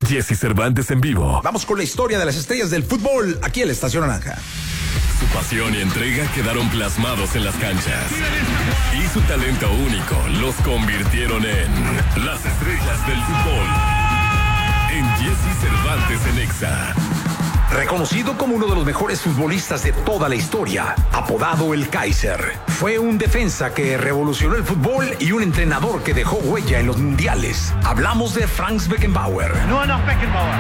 Jesse Cervantes en vivo. Vamos con la historia de las estrellas del fútbol aquí en la Estación Naranja. Su pasión y entrega quedaron plasmados en las canchas. Y su talento único los convirtieron en las estrellas del fútbol. En Jesse Cervantes en Exa. Reconocido como uno de los mejores futbolistas de toda la historia, apodado el Kaiser, fue un defensa que revolucionó el fútbol y un entrenador que dejó huella en los mundiales. Hablamos de Franz Beckenbauer. Nur noch Beckenbauer.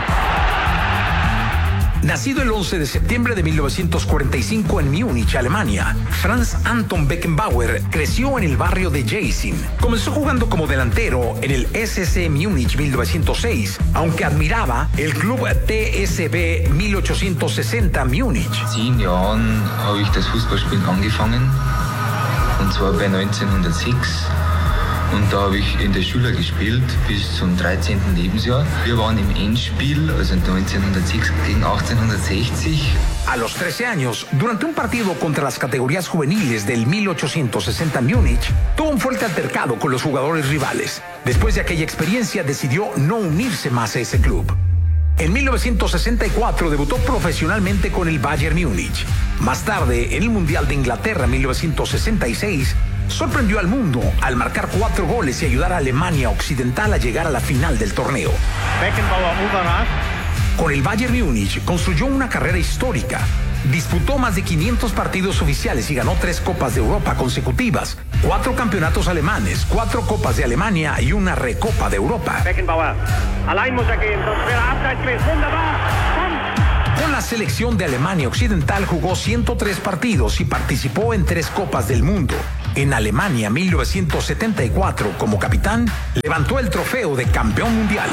Nacido el 11 de septiembre de 1945 en Múnich, Alemania, Franz Anton Beckenbauer creció en el barrio de Gießen. Comenzó jugando como delantero en el SC Múnich 1906, aunque admiraba el club TSV 1860 Múnich. 10 Jahren habe ich das Fußballspielen angefangen, und zwar bei 1906. Und da habe ich in der Schule gespielt bis zum 13. Lebensjahr. Wir waren im Endspiel, also 1906 gegen 1860. A los 13 años, durante un partido contra las categorías juveniles del 1860 Múnich, tuvo un fuerte altercado con los jugadores rivales. Después de aquella experiencia, decidió no unirse más a ese club. En 1964 debutó profesionalmente con el Bayern Múnich. Más tarde, en el Mundial de Inglaterra 1966, sorprendió al mundo al marcar 4 goles y ayudar a Alemania Occidental a llegar a la final del torneo. Beckenbauer überrascht. Con el Bayern Múnich construyó una carrera histórica. Disputó más de 500 partidos oficiales y ganó 3 Copas de Europa consecutivas, 4 campeonatos alemanes, 4 Copas de Alemania y una Recopa de Europa. Beckenbauer. Allein muss gehen, sonst wäre Abseits gewesen. Wunderbar. Con la selección de Alemania Occidental jugó 103 partidos y participó en 3 Copas del Mundo. En Alemania 1974, como capitán, levantó el trofeo de campeón mundial.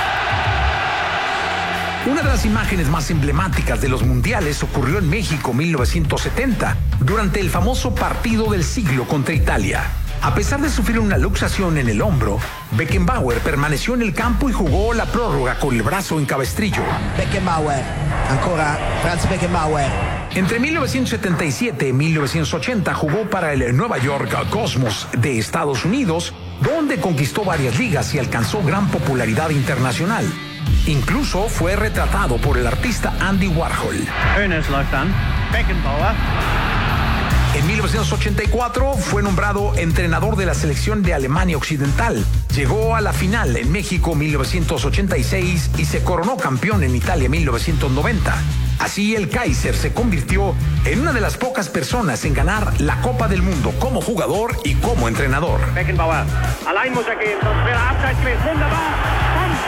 Una de las imágenes más emblemáticas de los mundiales ocurrió en México 1970, durante el famoso partido del siglo contra Italia. A pesar de sufrir una luxación en el hombro, Beckenbauer permaneció en el campo y jugó la prórroga con el brazo en cabestrillo. Beckenbauer, ancora Franz Beckenbauer. Entre 1977 y 1980 jugó para el Nueva York Cosmos de Estados Unidos, donde conquistó varias ligas y alcanzó gran popularidad internacional. Incluso fue retratado por el artista Andy Warhol. Hoeneß läuft an. Beckenbauer. En 1984 fue nombrado entrenador de la selección de Alemania Occidental. Llegó a la final en México 1986 y se coronó campeón en Italia 1990. Así el Kaiser se convirtió en una de las pocas personas en ganar la Copa del Mundo como jugador y como entrenador. Beckenbauer. Allein muss gehen, sonst wäre Abseits gewesen. Wunderbar.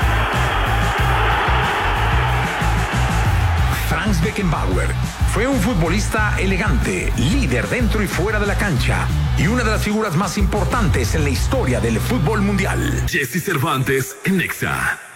Franz Beckenbauer fue un futbolista elegante, líder dentro y fuera de la cancha y una de las figuras más importantes en la historia del fútbol mundial. Jesse Cervantes en Exa.